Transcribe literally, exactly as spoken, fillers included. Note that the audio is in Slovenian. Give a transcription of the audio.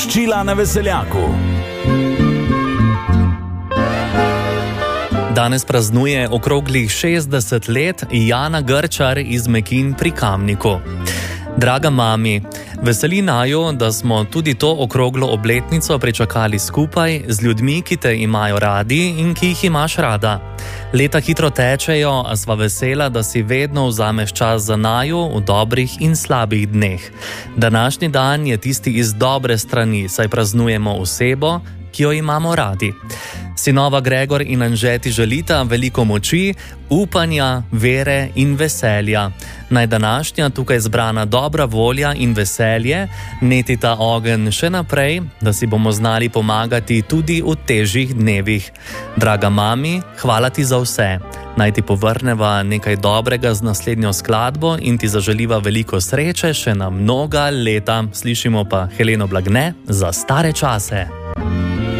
Voščila na veseljaku. Danes praznuje okroglih šestdeset let Jana Grčar iz Mekinj pri Kamniku. Draga mami, veseli naju, da smo tudi to okroglo obletnico pričakali skupaj z ljudmi, ki te imajo radi in ki jih imaš rada. Leta hitro tečejo, a sva vesela, da si vedno vzameš čas za naju v dobrih in slabih dneh. Današnji dan je tisti iz dobre strani, saj praznujemo osebo, ki jo imamo radi. Sinova Gregor in Anže ti želita veliko moči, upanja, vere in veselja. Naj današnja tukaj zbrana dobra volja in veselje netita ogenj še naprej, da si bomo znali pomagati tudi v težjih dnevih. Draga mami, hvala ti za vse. Naj ti povrneva nekaj dobrega z naslednjo skladbo in ti zaželiva veliko sreče še na mnoga leta. Slišimo pa Heleno Blagne za stare čase.